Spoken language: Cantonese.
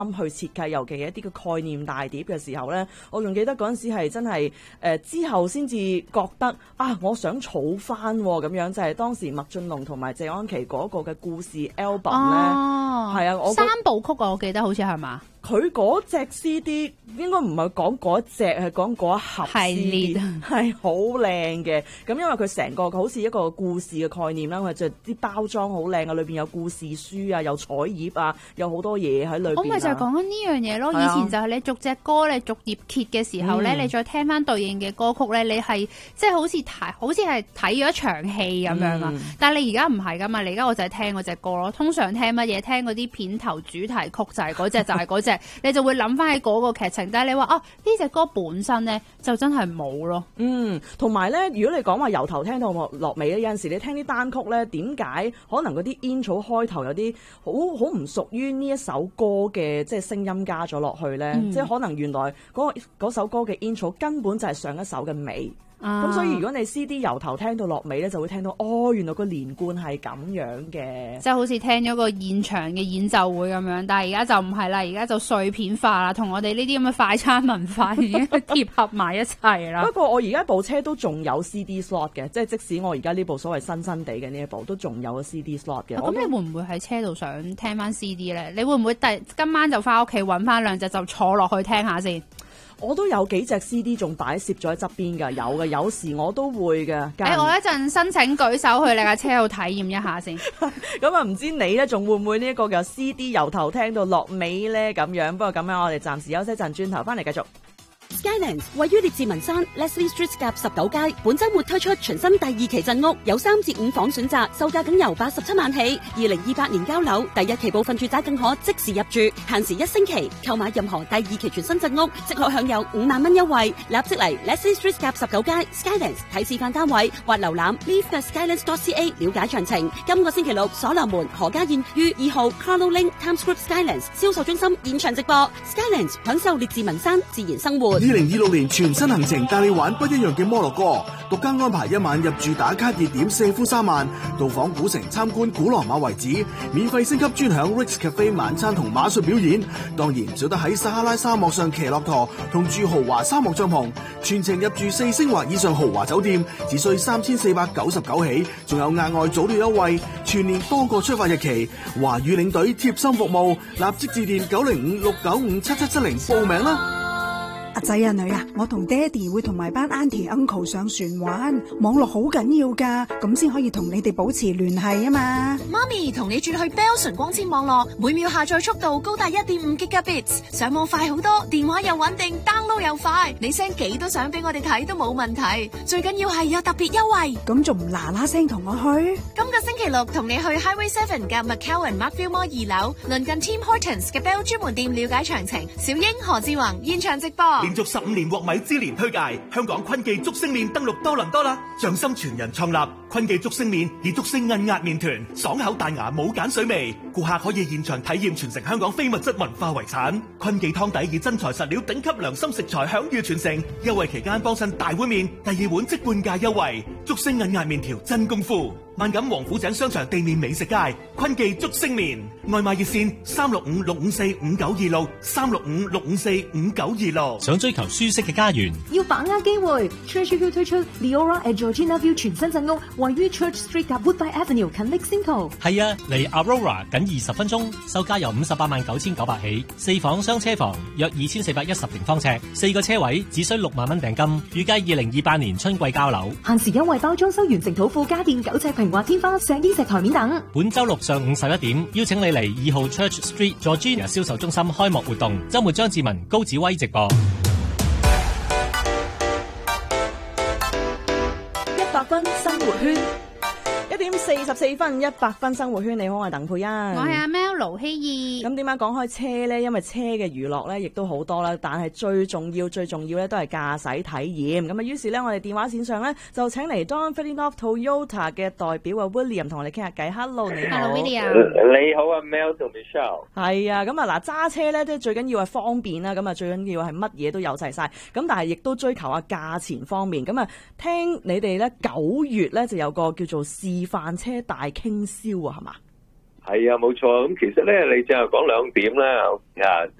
去設計，尤其係一啲嘅概念大碟嘅時候咧，我仲記得嗰陣時係真係之後先至覺得我想儲翻咁樣，就係當時麥浚龍同埋謝安琪嗰個嘅故事 album 咧，係啊，我三部曲我記得好似係嘛？ 佢嗰隻 CD 應該唔係講嗰一隻，係講嗰一盒 CD， 係好靚嘅。咁因為佢成個好似一個故事嘅概念啦，佢就啲包裝好靚啊，裏邊有故事書啊，有彩頁啊，有好多嘢喺裏邊。 我咪就係講緊呢樣嘢咯。以前就係你逐隻歌你逐頁揭嘅時候咧，你再聽翻對應嘅歌曲咧，你係即係好似係睇咗一場戲咁樣啊。但係你而家唔係噶嘛，你而家我就係聽嗰隻歌咯。通常聽乜嘢？聽嗰啲片頭主題曲就係嗰隻，就係嗰隻。你就會諗翻起嗰個劇情，但係你話呢隻歌本身咧就真係冇咯。 同埋咧，如果你講話由頭聽到落尾咧，有陣時你聽啲單曲咧，點解可能嗰啲 intro 開頭有啲好唔屬於呢一首歌嘅即係聲音加咗落去咧？即係可能原來嗰首歌嘅 intro 根本就係上一首嘅尾。咁所以如果你 CD 由頭聽到落尾咧，就會聽到原來個連貫係咁樣嘅，即係好似聽咗個現場嘅演奏會咁樣。但係而家就唔係啦，而家就碎片化啦，同我哋呢啲咁嘅快餐文化已經貼合埋一齊啦。 不過我而家部車都仲有 CD slot 嘅，即係即使我而家呢部所謂新地嘅呢一部都仲有個 CD slot 嘅。 咁你會唔會喺車度想聽翻 CD 咧？你會唔會今晚就翻屋企揾翻兩隻就坐落去聽下先？ 我都有幾隻 CD 仲擺攝咗喺側邊㗎，有嘅，有時我都會嘅。 我一陣申請舉手去你架車度體驗一下先。 咁啊，唔知你咧仲會唔會呢一個嘅 CD 由頭聽到落尾咧咁樣？不過咁樣，我哋暫時休息一陣，轉頭翻嚟繼續。 Skylands 位於列治文山 Leslie Street 夾19街，本周末推出全新第2期鎮屋，有3至5房選擇，售價僅由87萬起。2028年交樓，第1期部分住宅更可即時入住，限時1星期。購買任何第2期全新鎮屋，即可享有5萬蚊優惠。立即嚟 Leslie Street 夾19街 Skylands 睇示範單位，或瀏覽 live.skylands.ca 了解詳情。今個星期六，所羅門何家燕於2號 Carlo Link Times Square Skylands 銷售中心現場直播。Skylands 享受列治文山自然生活。 2026年全新行程帶你玩不一樣嘅摩洛哥，獨家安排1晚入住打卡熱點舍夫沙曼，到訪古城參觀古羅馬遺址，免費升級專享 Rick's Cafe 晚餐同馬術表演，當然唔少得喺撒哈拉沙漠上騎駱駝同住豪華沙漠帳篷，全程入住4星或以上豪華酒店，只需3499起，仲有額外早鳥優惠，全年多個出發日期，華語領隊貼心服務，立即致電905-695-7770報名啦。 阿仔啊女啊，我同爹哋會同埋班 auntie uncle 上船玩，網絡好緊要噶，咁先可以同你哋保持聯繫啊嘛。 媽咪同你轉去 Bell 純光纖網絡，每秒下載速度高達 1.5 Gigabits， 上網快好多，電話又穩定 ，download 又快，你 send 幾多相俾我哋睇都冇問題，最緊要係有特別優惠。 咁仲唔嗱嗱聲同我去？ 今個星期六同你去 Highway 7嘅 McCowan Markville Mall 2樓，鄰近 Tim Hortons 嘅 Bell 專門店了解詳情。小英何志宏現場直播。 連續15年獲米芝蓮推介，香港坤記竹升麵登陸多倫多啦！匠心傳人創立坤記竹升麵，以竹升韌壓麵團，爽口彈牙冇鹼水味，顧客可以現場體驗傳承香港非物質文化遺產。坤記湯底以真材實料頂級良心食材享譽傳承，優惠期間幫襯大碗麵，第2碗即半價優惠。竹升韌壓麵條真功夫。萬錦王府井商場地面美食街，坤記竹升麵，外賣熱線365-654-5926 365-654-5926。 想追求舒適嘅家園， 要把握機會。Church View 推出 Leora at Georgina View 全新鎮屋，位於 Church Street 及 Woodbine Avenue 近 Lexington。 係啊，離 Aurora 僅20分鐘，售價由589900起，4房雙車房，約2410平方尺，4個車位只需6萬蚊訂金，預計2028年春季交樓。 限時優惠包裝修完成土庫家電9尺平滑天花、石英石台面等。 本周六上午11點，邀請你嚟2號 Church Street Georgina 銷售中心開幕活動，周末張志文、高子威直播。 100分生活圈。1點44分，100分生活圈。你好，我係鄧佩欣， 我係阿 Mel 盧希義。 咁點解講開車呢？因為車嘅娛樂呢亦都好多啦，但係最重要呢都係駕駛體驗。咁啊，於是呢，我哋電話線上呢就請嚟 Don Ferdinand Toyota 嘅代表啊 William 同我哋傾下偈。Hello， 你好。 Hello William。 你好啊 Mel 同 Michelle。 係啊，咁啊嗱，揸車呢即係最緊要係方便啦，咁啊最緊要係乜嘢都有齊晒。咁但係亦都追求下價錢方面。咁啊，聽你哋呢9月呢就有個叫做示範車大傾銷啊，係嘛？ 係啊，冇錯。咁其實咧，你淨係講兩點啦。